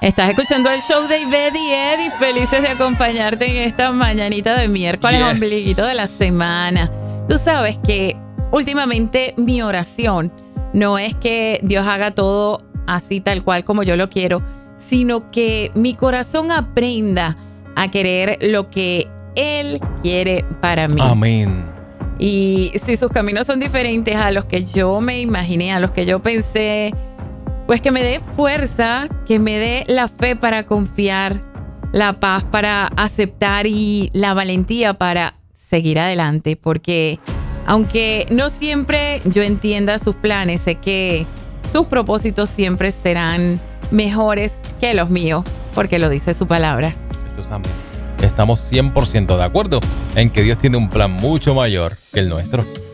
Estás escuchando el show de Ivette y Eddie, felices de acompañarte en esta mañanita de miércoles, ombliguito de la semana. Tú sabes que últimamente mi oración no es que Dios haga todo así tal cual como yo lo quiero, sino que mi corazón aprenda a querer lo que Él quiere para mí. Amén. Y si sus caminos son diferentes a los que yo me imaginé, a los que yo pensé, pues que me dé fuerzas, que me dé la fe para confiar, la paz para aceptar y la valentía para seguir adelante. Porque aunque no siempre yo entienda sus planes, sé que sus propósitos siempre serán mejores que los míos, porque lo dice su palabra. Eso es amén. Estamos 100% de acuerdo en que Dios tiene un plan mucho mayor que el nuestro.